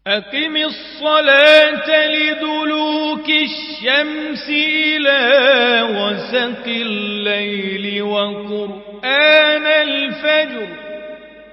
أقم الصلاة لدلوك الشمس إلى غسق الليل وقرآن الفجر